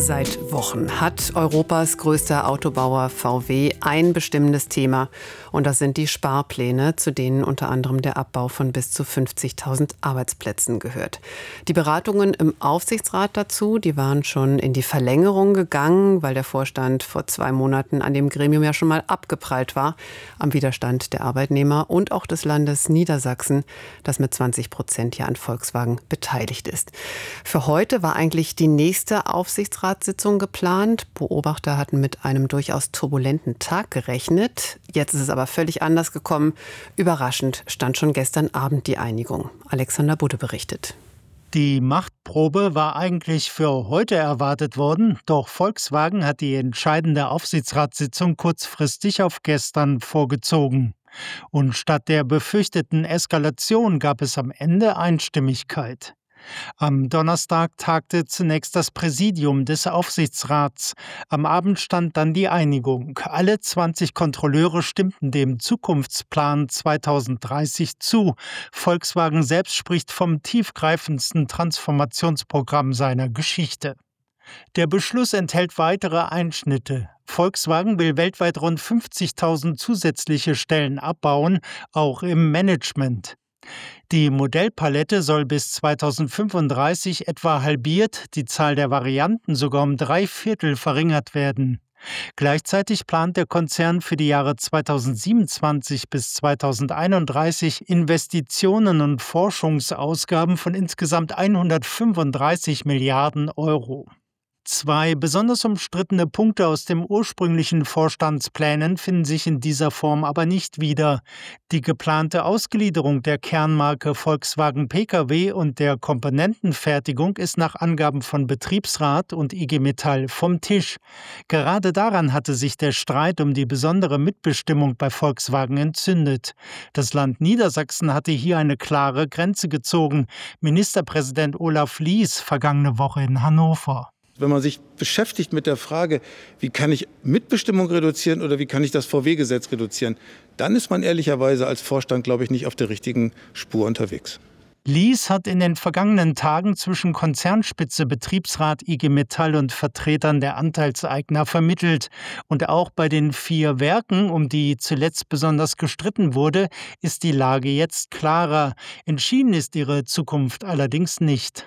Seit Wochen hat Europas größter Autobauer VW ein bestimmendes Thema. Und das sind die Sparpläne, zu denen unter anderem der Abbau von bis zu 50.000 Arbeitsplätzen gehört. Die Beratungen im Aufsichtsrat dazu, die waren schon in die Verlängerung gegangen, weil der Vorstand vor 2 Monaten an dem Gremium ja schon mal abgeprallt war. Am Widerstand der Arbeitnehmer und auch des Landes Niedersachsen, das mit 20% ja an Volkswagen beteiligt ist. Für heute war eigentlich die nächste Aufsichtsratssitzung geplant. Beobachter hatten mit einem durchaus turbulenten Tag gerechnet. Jetzt ist es aber völlig anders gekommen. Überraschend stand schon gestern Abend die Einigung. Alexander Budde berichtet. Die Machtprobe war eigentlich für heute erwartet worden, doch Volkswagen hat die entscheidende Aufsichtsratssitzung kurzfristig auf gestern vorgezogen. Und statt der befürchteten Eskalation gab es am Ende Einstimmigkeit. Am Donnerstag tagte zunächst das Präsidium des Aufsichtsrats. Am Abend stand dann die Einigung. Alle 20 Kontrolleure stimmten dem Zukunftsplan 2030 zu. Volkswagen selbst spricht vom tiefgreifendsten Transformationsprogramm seiner Geschichte. Der Beschluss enthält weitere Einschnitte. Volkswagen will weltweit rund 50.000 zusätzliche Stellen abbauen, auch im Management. Die Modellpalette soll bis 2035 etwa halbiert, die Zahl der Varianten sogar um 3/4 verringert werden. Gleichzeitig plant der Konzern für die Jahre 2027 bis 2031 Investitionen und Forschungsausgaben von insgesamt 135 Milliarden Euro. 2 besonders umstrittene Punkte aus den ursprünglichen Vorstandsplänen finden sich in dieser Form aber nicht wieder. Die geplante Ausgliederung der Kernmarke Volkswagen Pkw und der Komponentenfertigung ist nach Angaben von Betriebsrat und IG Metall vom Tisch. Gerade daran hatte sich der Streit um die besondere Mitbestimmung bei Volkswagen entzündet. Das Land Niedersachsen hatte hier eine klare Grenze gezogen. Ministerpräsident Olaf Lies vergangene Woche in Hannover. Wenn man sich beschäftigt mit der Frage, wie kann ich Mitbestimmung reduzieren oder wie kann ich das VW-Gesetz reduzieren, dann ist man ehrlicherweise als Vorstand, glaube ich, nicht auf der richtigen Spur unterwegs. Lies hat in den vergangenen Tagen zwischen Konzernspitze, Betriebsrat, IG Metall und Vertretern der Anteilseigner vermittelt. Und auch bei den 4 Werken, um die zuletzt besonders gestritten wurde, ist die Lage jetzt klarer. Entschieden ist ihre Zukunft allerdings nicht.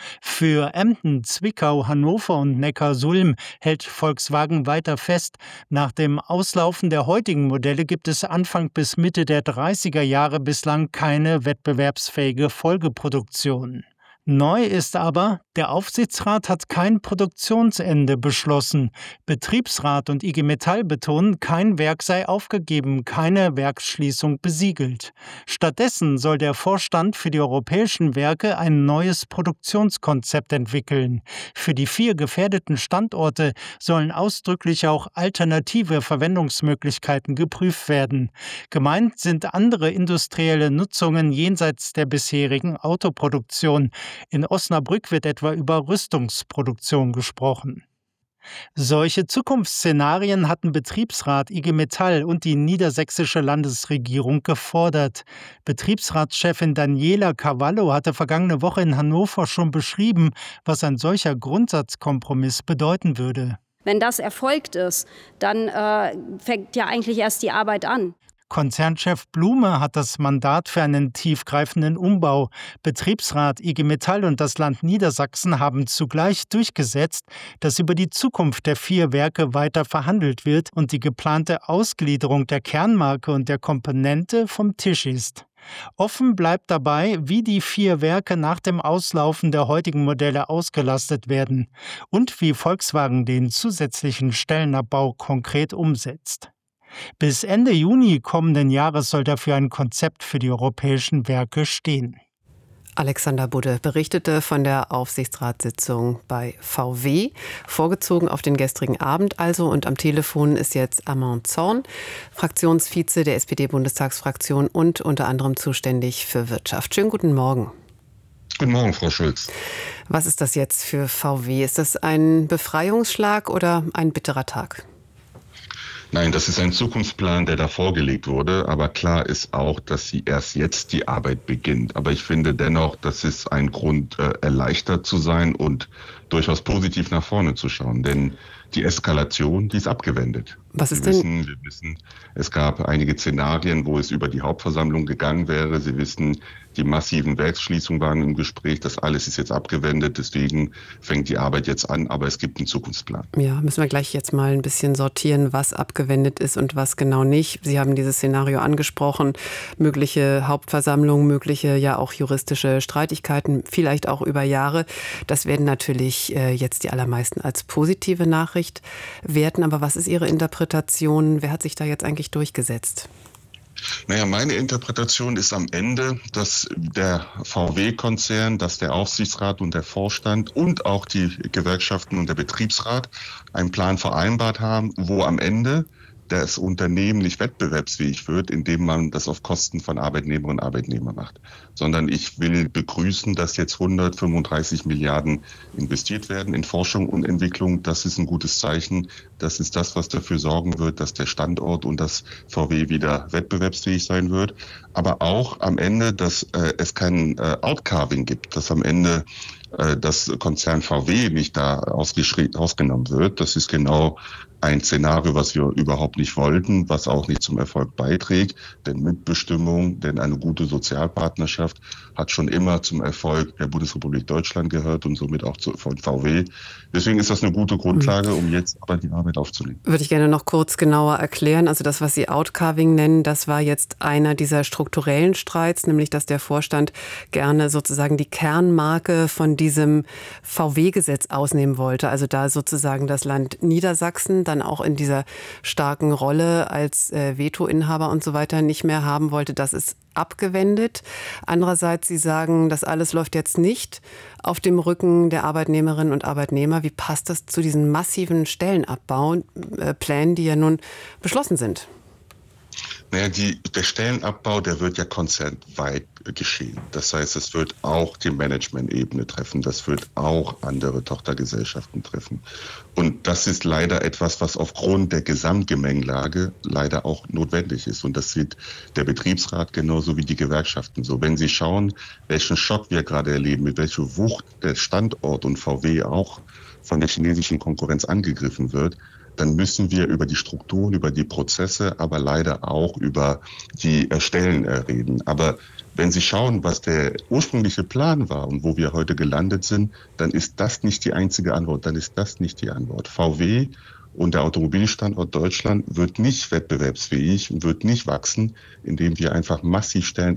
Für Emden, Zwickau, Hannover und Neckarsulm hält Volkswagen weiter fest. Nach dem Auslaufen der heutigen Modelle gibt es Anfang bis Mitte der 30er Jahre bislang keine wettbewerbsfähige Folgeproduktion. Neu ist aber, der Aufsichtsrat hat kein Produktionsende beschlossen. Betriebsrat und IG Metall betonen, kein Werk sei aufgegeben, keine Werksschließung besiegelt. Stattdessen soll der Vorstand für die europäischen Werke ein neues Produktionskonzept entwickeln. Für die 4 gefährdeten Standorte sollen ausdrücklich auch alternative Verwendungsmöglichkeiten geprüft werden. Gemeint sind andere industrielle Nutzungen jenseits der bisherigen Autoproduktion. In Osnabrück wird etwa über Rüstungsproduktion gesprochen. Solche Zukunftsszenarien hatten Betriebsrat, IG Metall und die niedersächsische Landesregierung gefordert. Betriebsratschefin Daniela Cavallo hatte vergangene Woche in Hannover schon beschrieben, was ein solcher Grundsatzkompromiss bedeuten würde. Wenn das erfolgt ist, dann fängt ja eigentlich erst die Arbeit an. Konzernchef Blume hat das Mandat für einen tiefgreifenden Umbau. Betriebsrat, IG Metall und das Land Niedersachsen haben zugleich durchgesetzt, dass über die Zukunft der 4 Werke weiter verhandelt wird und die geplante Ausgliederung der Kernmarke und der Komponente vom Tisch ist. Offen bleibt dabei, wie die 4 Werke nach dem Auslaufen der heutigen Modelle ausgelastet werden und wie Volkswagen den zusätzlichen Stellenabbau konkret umsetzt. Bis Ende Juni kommenden Jahres soll dafür ein Konzept für die europäischen Werke stehen. Alexander Budde berichtete von der Aufsichtsratssitzung bei VW, vorgezogen auf den gestrigen Abend also. Und am Telefon ist jetzt Armand Zorn, Fraktionsvize der SPD-Bundestagsfraktion und unter anderem zuständig für Wirtschaft. Schönen guten Morgen. Guten Morgen, Frau Schulz. Was ist das jetzt für VW? Ist das ein Befreiungsschlag oder ein bitterer Tag? Nein, das ist ein Zukunftsplan, der da vorgelegt wurde. Aber klar ist auch, dass sie erst jetzt die Arbeit beginnt. Aber ich finde dennoch, das ist ein Grund, erleichtert zu sein und durchaus positiv nach vorne zu schauen. Denn die Eskalation, die ist abgewendet. Was ist denn? Wir wissen, es gab einige Szenarien, wo es über die Hauptversammlung gegangen wäre. Sie wissen, die massiven Werksschließungen waren im Gespräch. Das alles ist jetzt abgewendet. Deswegen fängt die Arbeit jetzt an. Aber es gibt einen Zukunftsplan. Ja, müssen wir gleich jetzt mal ein bisschen sortieren, was abgewendet ist und was genau nicht. Sie haben dieses Szenario angesprochen. Mögliche Hauptversammlung, mögliche ja auch juristische Streitigkeiten, vielleicht auch über Jahre. Das werden natürlich jetzt die allermeisten als positive Nachricht werten. Aber was ist Ihre Interpretation? Wer hat sich da jetzt eigentlich durchgesetzt? Naja, meine Interpretation ist am Ende, dass der VW-Konzern, dass der Aufsichtsrat und der Vorstand und auch die Gewerkschaften und der Betriebsrat einen Plan vereinbart haben, wo am Ende das Unternehmen nicht wettbewerbsfähig wird, indem man das auf Kosten von Arbeitnehmerinnen und Arbeitnehmern macht. Sondern ich will begrüßen, dass jetzt 135 Milliarden investiert werden in Forschung und Entwicklung. Das ist ein gutes Zeichen. Das ist das, was dafür sorgen wird, dass der Standort und das VW wieder wettbewerbsfähig sein wird. Aber auch am Ende, dass es kein Outcarving gibt, dass am Ende das Konzern VW nicht da ausgenommen wird. Das ist genau ein Szenario, was wir überhaupt nicht wollten, was auch nicht zum Erfolg beiträgt. Denn Mitbestimmung, denn eine gute Sozialpartnerschaft hat schon immer zum Erfolg der Bundesrepublik Deutschland gehört und somit auch von VW. Deswegen ist das eine gute Grundlage, um jetzt aber die Arbeit aufzunehmen. Würde ich gerne noch kurz genauer erklären. Also das, was Sie Outcarving nennen, das war jetzt einer dieser strukturellen Streits, nämlich dass der Vorstand gerne sozusagen die Kernmarke von diesem VW-Gesetz ausnehmen wollte. Also da sozusagen das Land Niedersachsen dann auch in dieser starken Rolle als Vetoinhaber und so weiter nicht mehr haben wollte. Das ist abgewendet. Andererseits, Sie sagen, das alles läuft jetzt nicht auf dem Rücken der Arbeitnehmerinnen und Arbeitnehmer. Wie passt das zu diesen massiven Stellenabbau-Plänen, die ja nun beschlossen sind? Naja, der Stellenabbau, der wird ja konzernweit geschehen. Das heißt, es wird auch die Management-Ebene treffen. Das wird auch andere Tochtergesellschaften treffen. Und das ist leider etwas, was aufgrund der Gesamtgemengelage leider auch notwendig ist. Und das sieht der Betriebsrat genauso wie die Gewerkschaften so. Wenn Sie schauen, welchen Schock wir gerade erleben, mit welcher Wucht der Standort und VW auch von der chinesischen Konkurrenz angegriffen wird, dann müssen wir über die Strukturen, über die Prozesse, aber leider auch über die Stellen reden. Aber wenn Sie schauen, was der ursprüngliche Plan war und wo wir heute gelandet sind, dann ist das nicht die einzige Antwort, dann ist das nicht die Antwort. VW und der Automobilstandort Deutschland wird nicht wettbewerbsfähig und wird nicht wachsen, indem wir einfach massiv Stellen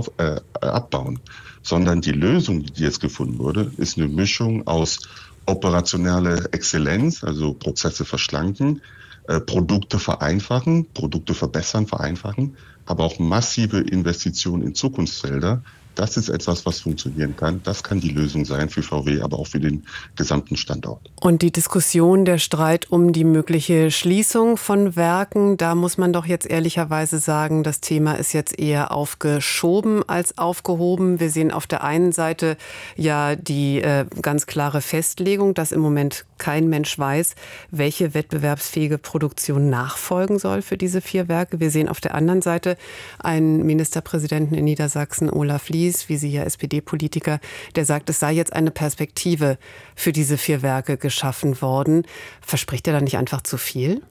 abbauen, sondern die Lösung, die jetzt gefunden wurde, ist eine Mischung aus operationelle Exzellenz, also Prozesse verschlanken, Produkte vereinfachen, Produkte verbessern, vereinfachen, aber auch massive Investitionen in Zukunftsfelder. Das ist etwas, was funktionieren kann. Das kann die Lösung sein für VW, aber auch für den gesamten Standort. Und die Diskussion, der Streit um die mögliche Schließung von Werken, da muss man doch jetzt ehrlicherweise sagen, das Thema ist jetzt eher aufgeschoben als aufgehoben. Wir sehen auf der einen Seite ja die ganz klare Festlegung, dass im Moment kein Mensch weiß, welche wettbewerbsfähige Produktion nachfolgen soll für diese 4 Werke. Wir sehen auf der anderen Seite einen Ministerpräsidenten in Niedersachsen, Olaf Lies, wie Sie ja SPD-Politiker, der sagt, es sei jetzt eine Perspektive für diese 4 Werke geschaffen worden. Verspricht er da nicht einfach zu viel?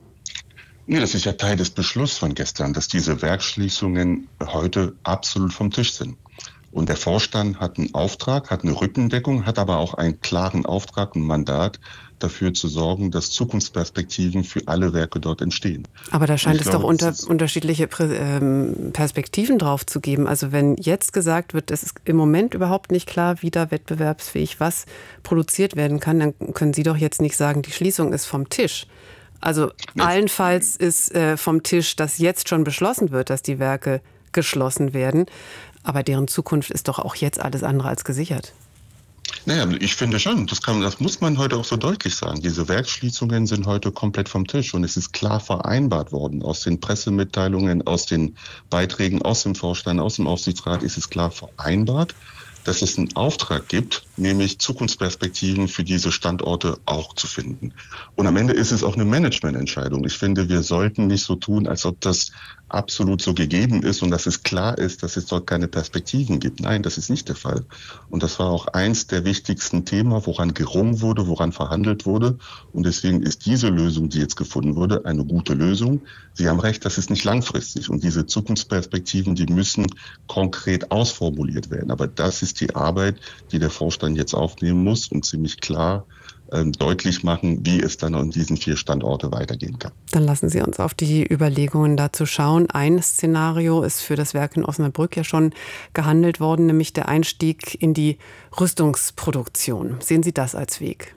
Nee, das ist ja Teil des Beschlusses von gestern, dass diese Werksschließungen heute absolut vom Tisch sind. Und der Vorstand hat einen Auftrag, hat eine Rückendeckung, hat aber auch einen klaren Auftrag, ein Mandat, dafür zu sorgen, dass Zukunftsperspektiven für alle Werke dort entstehen. Aber da scheint es doch unterschiedliche Perspektiven drauf zu geben. Also wenn jetzt gesagt wird, es ist im Moment überhaupt nicht klar, wie da wettbewerbsfähig was produziert werden kann, dann können Sie doch jetzt nicht sagen, die Schließung ist vom Tisch. Also allenfalls ist vom Tisch, dass jetzt schon beschlossen wird, dass die Werke geschlossen werden. Aber deren Zukunft ist doch auch jetzt alles andere als gesichert. Naja, ich finde schon, das muss man heute auch so deutlich sagen. Diese Werksschließungen sind heute komplett vom Tisch und es ist klar vereinbart worden. Aus den Pressemitteilungen, aus den Beiträgen, aus dem Vorstand, aus dem Aufsichtsrat ist es klar vereinbart, dass es einen Auftrag gibt, nämlich Zukunftsperspektiven für diese Standorte auch zu finden. Und am Ende ist es auch eine Managemententscheidung. Ich finde, wir sollten nicht so tun, als ob das absolut so gegeben ist und dass es klar ist, dass es dort keine Perspektiven gibt. Nein, das ist nicht der Fall. Und das war auch eins der wichtigsten Themen, woran gerungen wurde, woran verhandelt wurde. Und deswegen ist diese Lösung, die jetzt gefunden wurde, eine gute Lösung. Sie haben recht, das ist nicht langfristig. Und diese Zukunftsperspektiven, die müssen konkret ausformuliert werden. Aber das ist die Arbeit, die der Vorstand jetzt aufnehmen muss und ziemlich klar deutlich machen, wie es dann an diesen 4 Standorte weitergehen kann. Dann lassen Sie uns auf die Überlegungen dazu schauen. Ein Szenario ist für das Werk in Osnabrück ja schon gehandelt worden, nämlich der Einstieg in die Rüstungsproduktion. Sehen Sie das als Weg?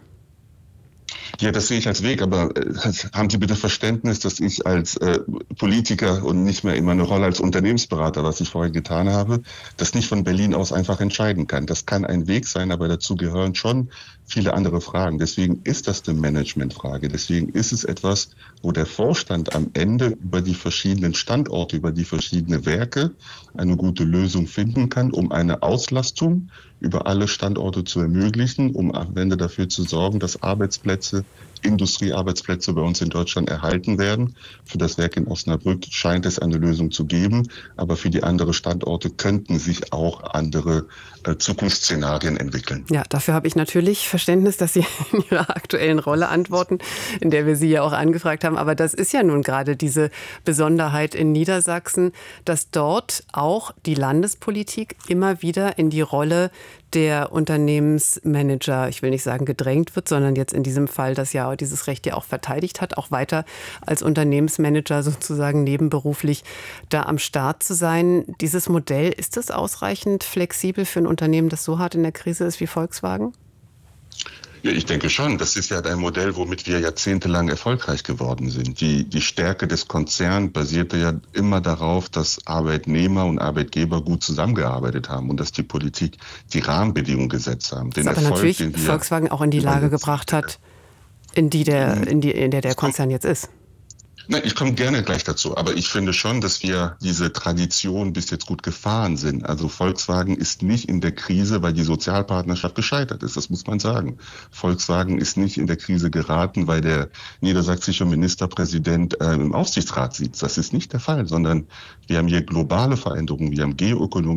Ja, das sehe ich als Weg, aber haben Sie bitte Verständnis, dass ich als Politiker und nicht mehr in meiner Rolle als Unternehmensberater, was ich vorher getan habe, das nicht von Berlin aus einfach entscheiden kann. Das kann ein Weg sein, aber dazu gehören schon viele andere Fragen. Deswegen ist das eine Managementfrage. Deswegen ist es etwas, wo der Vorstand am Ende über die verschiedenen Standorte, über die verschiedenen Werke eine gute Lösung finden kann, um eine Auslastung über alle Standorte zu ermöglichen, um am Ende dafür zu sorgen, dass Arbeitsplätze, Industriearbeitsplätze bei uns in Deutschland erhalten werden. Für das Werk in Osnabrück scheint es eine Lösung zu geben, aber für die anderen Standorte könnten sich auch andere Zukunftsszenarien entwickeln. Ja, dafür habe ich natürlich Verständnis, dass Sie in Ihrer aktuellen Rolle antworten, in der wir Sie ja auch angefragt haben. Aber das ist ja nun gerade diese Besonderheit in Niedersachsen, dass dort auch die Landespolitik immer wieder in die Rolle der Unternehmensmanager, ich will nicht sagen gedrängt wird, sondern jetzt in diesem Fall das ja dieses Recht ja auch verteidigt hat, auch weiter als Unternehmensmanager sozusagen nebenberuflich da am Start zu sein. Dieses Modell, ist das ausreichend flexibel für ein Unternehmen, das so hart in der Krise ist wie Volkswagen? Ja, ich denke schon. Das ist ja ein Modell, womit wir jahrzehntelang erfolgreich geworden sind. Die Stärke des Konzerns basierte ja immer darauf, dass Arbeitnehmer und Arbeitgeber gut zusammengearbeitet haben und dass die Politik die Rahmenbedingungen gesetzt haben. Den Erfolg, aber natürlich Volkswagen auch in die Lage gebracht hat, in der der Konzern jetzt ist. Nein, ich komme gerne gleich dazu, aber ich finde schon, dass wir diese Tradition bis jetzt gut gefahren sind. Also Volkswagen ist nicht in der Krise, weil die Sozialpartnerschaft gescheitert ist, das muss man sagen. Volkswagen ist nicht in der Krise geraten, weil der niedersächsische Ministerpräsident im Aufsichtsrat sitzt. Das ist nicht der Fall, sondern wir haben hier globale Veränderungen, wir haben Geoökonomie,